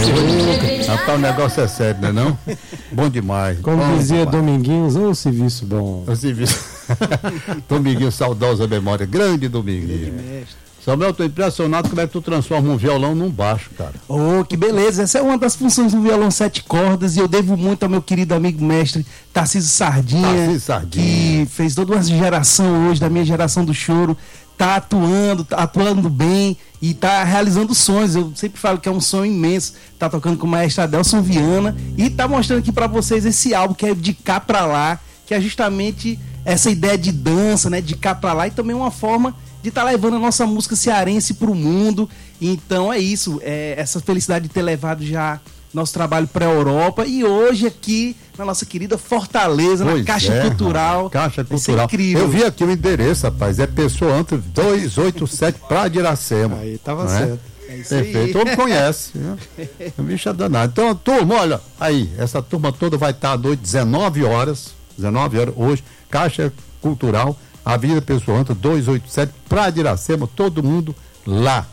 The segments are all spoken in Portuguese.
Rapaz, o negócio é sério, não é não? Bom demais. Como bom dizia demais. Dominguinhos, ô serviço bom. O serviço. Dominguinho, saudosa memória, grande Dominguinho. Samuel, eu tô impressionado como é que tu transforma um violão num baixo, cara. Oh, que beleza. Essa é uma das funções do violão 7 cordas e eu devo muito ao meu querido amigo mestre Tarcísio Sardinha, que fez toda uma geração hoje, da minha geração do choro, tá atuando bem e tá realizando sonhos. Eu sempre falo que é um sonho imenso, tá tocando com o maestro Adelson Viana e tá mostrando aqui pra vocês esse álbum que é De Cá Pra Lá, que é justamente essa ideia de dança, né, de cá pra lá, e também uma forma de estar levando a nossa música cearense pro mundo. Então é isso, essa felicidade de ter levado já nosso trabalho para a Europa e hoje aqui na nossa querida Fortaleza, na Caixa Cultural. Caixa Cultural. Incrível. Eu vi aqui o endereço, rapaz, é Pessoa Anto 287 Praia de Iracema. Aí tava certo. É isso perfeito, aí. todo mundo conhece. Né? O bicho é danado. Então, turma, olha, aí, essa turma toda vai estar à noite, 19 horas hoje, Caixa Cultural, Avenida Pessoa Anto 287, Praia de Iracema, todo mundo lá.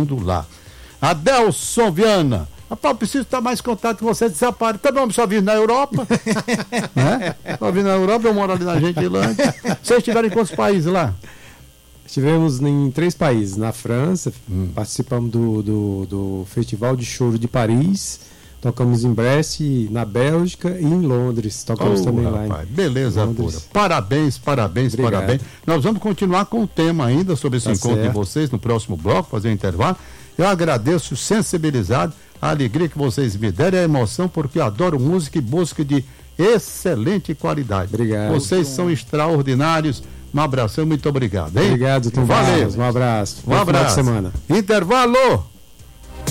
Adelson Viana, rapaz, eu preciso estar mais em contato com você, desaparece. Também só vindo na Europa, né? Só vindo na Europa, eu moro ali na Gentilândia. Vocês estiveram em quantos países lá? Estivemos em 3 países, na França, participamos do Festival de Choro de Paris, tocamos em Brest, na Bélgica e em Londres, tocamos também rapaz, lá em beleza Londres. pura. Parabéns. Obrigado. Nós vamos continuar com o tema ainda sobre esse encontro de vocês no próximo bloco, fazer um intervalo. Eu agradeço, sensibilizado, a alegria que vocês me deram e a emoção, porque eu adoro música e música de excelente qualidade. Obrigado. Vocês são extraordinários. Um abração, muito obrigado, hein? Obrigado, Tom Valeu. Barros, um abraço. Um abraço. Boa semana. Intervalo!